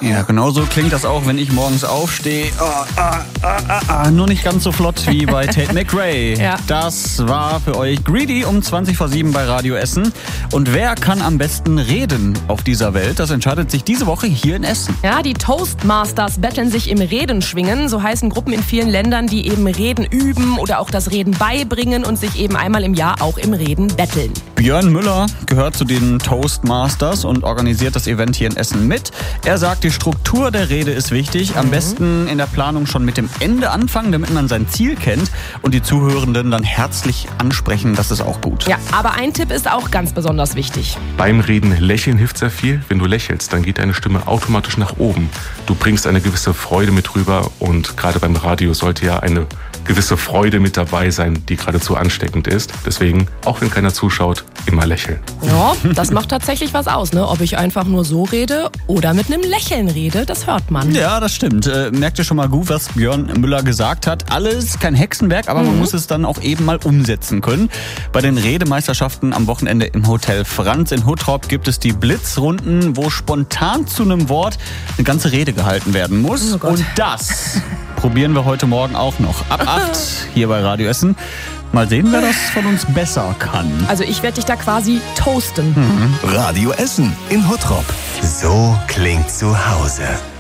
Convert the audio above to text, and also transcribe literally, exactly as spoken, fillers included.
Ja, genau so klingt das auch, wenn ich morgens aufstehe. Oh, ah, ah, ah, ah. Nur nicht ganz so flott wie bei Tate McRae. Ja. Das war für euch Greedy um zwanzig vor sieben bei Radio Essen. Und wer kann am besten reden auf dieser Welt? Das entscheidet sich diese Woche hier in Essen. Ja, die Toastmasters betteln sich im Redenschwingen. So heißen Gruppen in vielen Ländern, die eben Reden üben oder auch das Reden beibringen und sich eben einmal im Jahr auch im Reden betteln. Björn Müller gehört zu den Toastmasters und organisiert das Event hier in Essen mit. Er sagt, die Struktur der Rede ist wichtig. Am besten in der Planung schon mit dem Ende anfangen, damit man sein Ziel kennt und die Zuhörenden dann herzlich ansprechen. Das ist auch gut. Ja, aber ein Tipp ist auch ganz besonders wichtig. Beim Reden lächeln hilft sehr viel. Wenn du lächelst, dann geht deine Stimme automatisch nach oben. Du bringst eine gewisse Freude mit rüber und gerade beim Radio sollte ja eine gewisse Freude mit dabei sein, die geradezu ansteckend ist. Deswegen, auch wenn keiner zuschaut, immer lächeln. Ja, das macht tatsächlich was aus, ne? Ob ich einfach nur so rede oder mit einem Lächeln rede, das hört man. Ja, das stimmt. Äh, merkt ihr schon mal gut, was Björn Müller gesagt hat? Alles kein Hexenwerk, aber mhm. man muss es dann auch eben mal umsetzen können. Bei den Redemeisterschaften am Wochenende im Hotel Franz in Hottrop gibt es die Blitzrunden, wo spontan zu einem Wort eine ganze Rede gehalten werden muss. Oh Und das probieren wir heute Morgen auch noch. Ab acht hier bei Radio Essen. Mal sehen, wer das von uns besser kann. Also ich werde dich da quasi toasten. Mhm. Radio Essen in Hottrop. So klingt zu Hause.